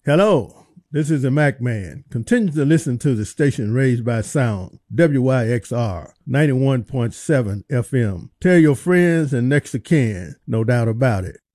Hello, this is the Mac Man. Continue to listen to the station raised by sound, WYXR 91.7 FM. Tell your friends and next of kin, no doubt about it.